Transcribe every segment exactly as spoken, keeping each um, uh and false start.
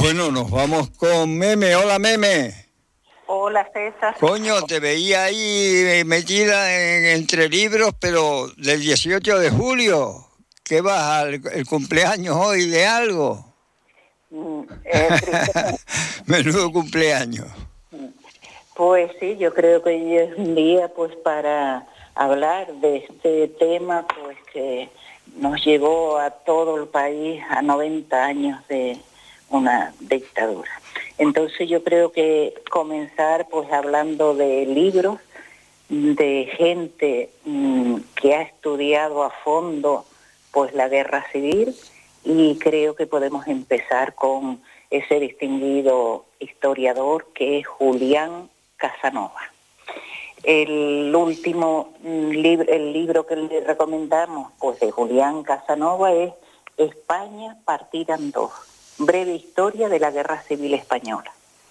Bueno, nos vamos con Meme. Hola, Meme. Hola, César. Coño, te veía ahí metida en, entre libros, pero del dieciocho de julio. ¿Qué vas al el cumpleaños hoy de algo? Mm, eh, Menudo cumpleaños. Pues sí, yo creo que hoy es un día pues para hablar de este tema pues que nos llevó a todo el país a noventa años de una dictadura. Entonces yo creo que comenzar pues hablando de libros, de gente mmm, que ha estudiado a fondo pues la guerra civil, y creo que podemos empezar con ese distinguido historiador que es Julián Casanova. El último libro, el libro que le recomendamos pues de Julián Casanova es España partida en dos, breve historia de la Guerra Civil Española.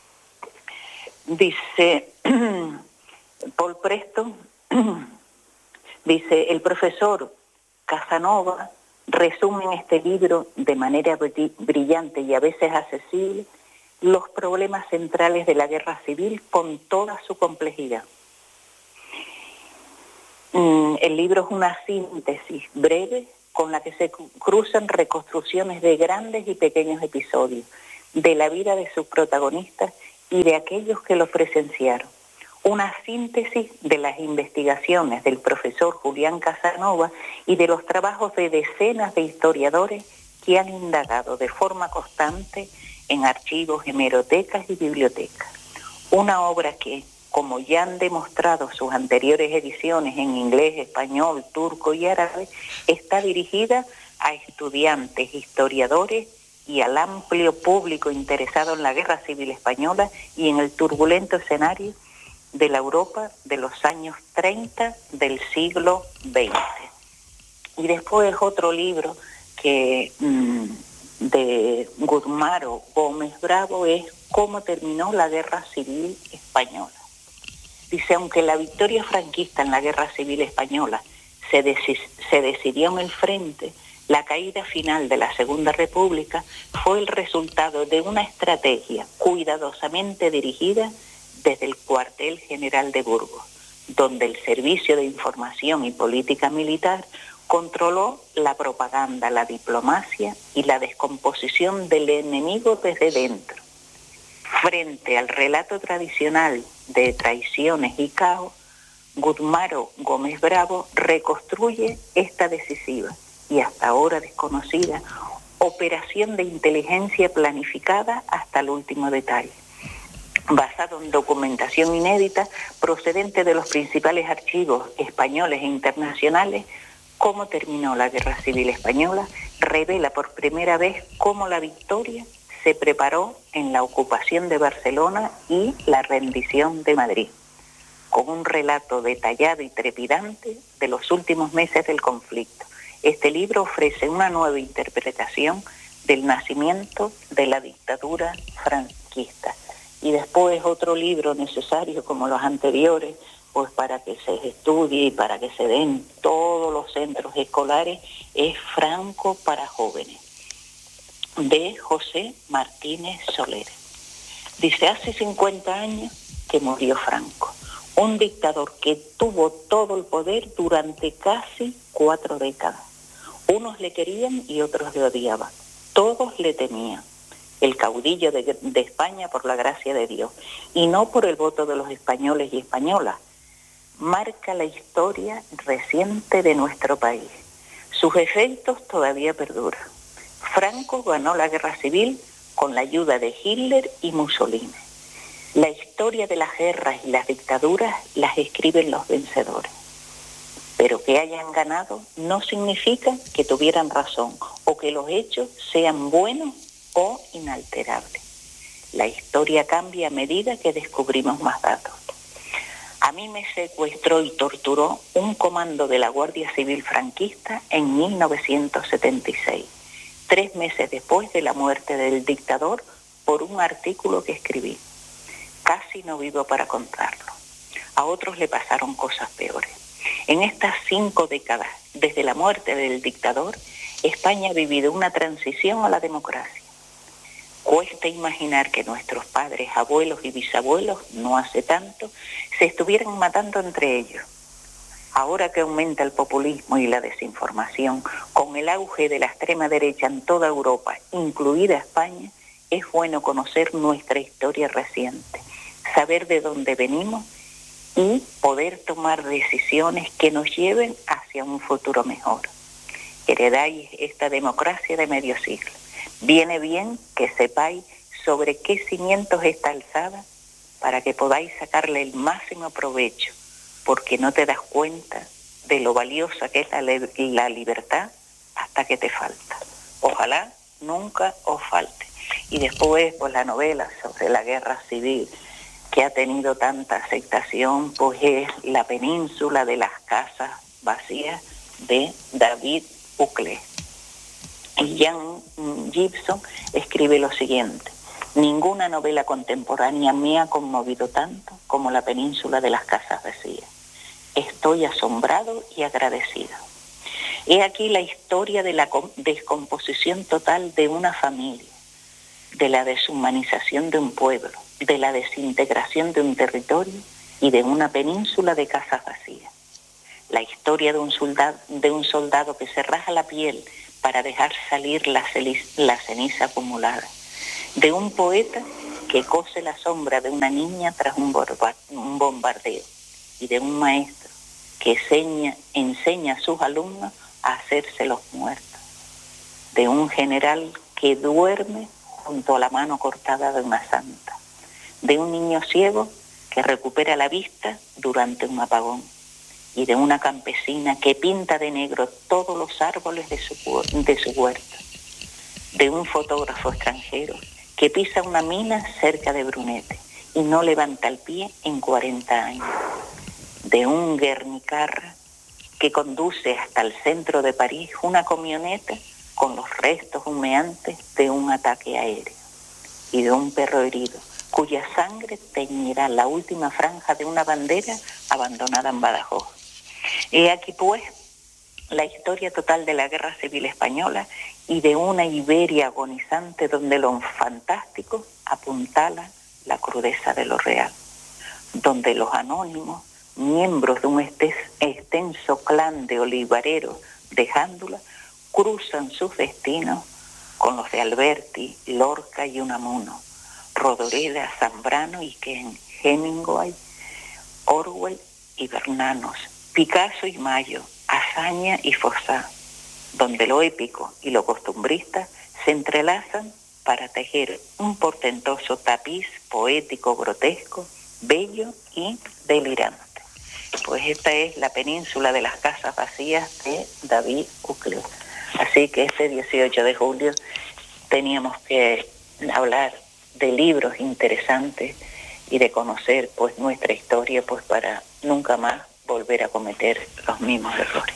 Dice Paul Preston, dice, el profesor Casanova resume en este libro de manera brillante y a veces accesible los problemas centrales de la guerra civil con toda su complejidad. El libro es una síntesis breve con la que se cruzan reconstrucciones de grandes y pequeños episodios de la vida de sus protagonistas y de aquellos que lo presenciaron. Una síntesis de las investigaciones del profesor Julián Casanova y de los trabajos de decenas de historiadores que han indagado de forma constante en archivos, hemerotecas y bibliotecas. Una obra que, como ya han demostrado sus anteriores ediciones en inglés, español, turco y árabe, está dirigida a estudiantes, historiadores y al amplio público interesado en la Guerra Civil Española y en el turbulento escenario de la Europa de los años treinta del siglo veinte. Y después otro libro que mmm, de Gudmaro Gómez Bravo es Cómo terminó la Guerra Civil Española. Dice, aunque la victoria franquista en la Guerra Civil Española se, deci- se decidió en el frente, la caída final de la Segunda República fue el resultado de una estrategia cuidadosamente dirigida desde el cuartel general de Burgos, donde el Servicio de Información y Política Militar controló la propaganda, la diplomacia y la descomposición del enemigo desde dentro. Frente al relato tradicional de traiciones y caos, Gudmaro Gómez Bravo reconstruye esta decisiva y hasta ahora desconocida operación de inteligencia planificada hasta el último detalle, basado en documentación inédita procedente de los principales archivos españoles e internacionales. Cómo terminó la Guerra Civil Española revela por primera vez cómo la victoria se preparó en la ocupación de Barcelona y la rendición de Madrid, con un relato detallado y trepidante de los últimos meses del conflicto. Este libro ofrece una nueva interpretación del nacimiento de la dictadura franquista. Y después otro libro necesario como los anteriores, pues para que se estudie y para que se den todos los centros escolares, es Franco para jóvenes, de José Martínez Soler. Dice, hace cincuenta años que murió Franco, un dictador que tuvo todo el poder durante casi cuatro décadas. Unos le querían y otros le odiaban, todos le temían. El caudillo de, de España por la gracia de Dios, y no por el voto de los españoles y españolas, marca la historia reciente de nuestro país. Sus efectos todavía perduran. Franco ganó la guerra civil con la ayuda de Hitler y Mussolini. La historia de las guerras y las dictaduras las escriben los vencedores. Pero que hayan ganado no significa que tuvieran razón o que los hechos sean buenos o inalterable. La historia cambia a medida que descubrimos más datos. A mí me secuestró y torturó un comando de la Guardia Civil franquista en mil novecientos setenta y seis, tres meses después de la muerte del dictador, por un artículo que escribí. Casi no vivo para contarlo. A otros le pasaron cosas peores. En estas cinco décadas, desde la muerte del dictador, España ha vivido una transición a la democracia. Cuesta imaginar que nuestros padres, abuelos y bisabuelos, no hace tanto, se estuvieran matando entre ellos. Ahora que aumenta el populismo y la desinformación, con el auge de la extrema derecha en toda Europa, incluida España, es bueno conocer nuestra historia reciente, saber de dónde venimos y poder tomar decisiones que nos lleven hacia un futuro mejor. Heredáis esta democracia de medio siglo. Viene bien que sepáis sobre qué cimientos está alzada para que podáis sacarle el máximo provecho, porque no te das cuenta de lo valiosa que es la, la libertad hasta que te falta. Ojalá nunca os falte. Y después, pues la novela sobre la guerra civil, que ha tenido tanta aceptación, pues es La península de las casas vacías de David Ukle. Y Jan Gibson escribe lo siguiente: ninguna novela contemporánea me ha conmovido tanto como La península de las casas vacías. Estoy asombrado y agradecido. He aquí la historia de la descomposición total de una familia, de la deshumanización de un pueblo, de la desintegración de un territorio y de una península de casas vacías. La historia de un soldado, de un soldado que se raja la piel para dejar salir la, la ceniza acumulada. De un poeta que cose la sombra de una niña tras un, un bombardeo. Y de un maestro que enseña, enseña a sus alumnos a hacerse los muertos. De un general que duerme junto a la mano cortada de una santa. De un niño ciego que recupera la vista durante un apagón. Y de una campesina que pinta de negro todos los árboles de su, de su huerta. De un fotógrafo extranjero que pisa una mina cerca de Brunete y no levanta el pie en cuarenta años. De un guernicarra que conduce hasta el centro de París una camioneta con los restos humeantes de un ataque aéreo. Y de un perro herido cuya sangre teñirá la última franja de una bandera abandonada en Badajoz. He aquí pues la historia total de la Guerra Civil Española y de una Iberia agonizante donde lo fantástico apuntala la crudeza de lo real, donde los anónimos, miembros de un extenso clan de olivareros de Jándula, cruzan sus destinos con los de Alberti, Lorca y Unamuno, Rodoreda, Zambrano y Ken, Hemingway, Orwell y Bernanos, Picasso y Mayo, Azaña y Fossá, donde lo épico y lo costumbrista se entrelazan para tejer un portentoso tapiz poético grotesco, bello y delirante. Pues esta es La península de las casas vacías de David Ukle. Así que este dieciocho de julio teníamos que hablar de libros interesantes y de conocer pues nuestra historia, pues para nunca más volver a cometer los mismos errores.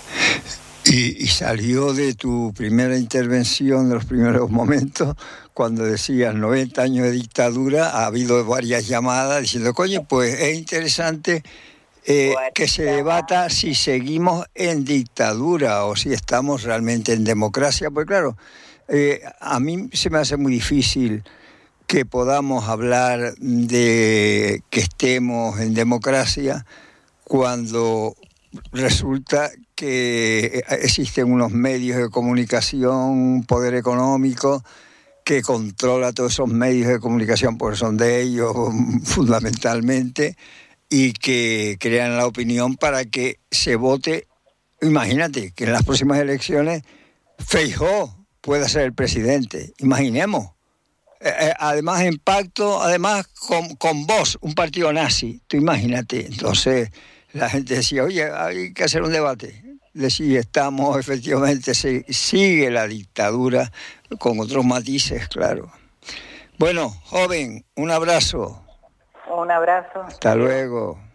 Y, y salió de tu primera intervención, de los primeros momentos, cuando decías noventa años de dictadura, ha habido varias llamadas diciendo, coño, pues es interesante eh, que se debata si seguimos en dictadura o si estamos realmente en democracia. Pues claro, eh, a mí se me hace muy difícil que podamos hablar de que estemos en democracia cuando resulta que existen unos medios de comunicación, un poder económico que controla todos esos medios de comunicación, porque son de ellos fundamentalmente, y que crean la opinión para que se vote. Imagínate que en las próximas elecciones Feijóo pueda ser el presidente, imaginemos. Eh, además en pacto, además con, con Vox, un partido nazi, tú imagínate. Entonces la gente decía, oye, hay que hacer un debate de si estamos efectivamente, si sigue la dictadura con otros matices, claro. Bueno, joven, un abrazo. Un abrazo. Hasta luego.